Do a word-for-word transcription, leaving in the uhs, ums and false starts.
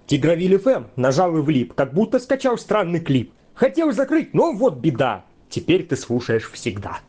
Тигровиль эф эм нажал и влип, как будто скачал странный клип. Хотел закрыть, но вот беда. Теперь ты слушаешь всегда.